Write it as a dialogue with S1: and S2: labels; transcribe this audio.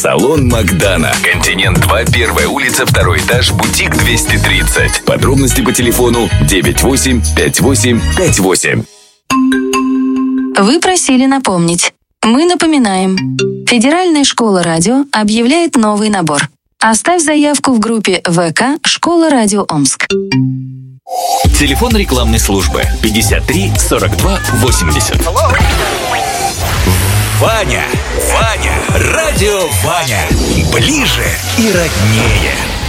S1: Салон Магдана. Континент 2, первая улица, второй этаж, бутик 230. Подробности по телефону 985858.
S2: Вы просили напомнить. Мы напоминаем. Федеральная школа радио объявляет новый набор. Оставь заявку в группе ВК «Школа радио Омск».
S1: Телефон рекламной службы 53 42 80. Ваня, радио Ваня. Ближе и роднее.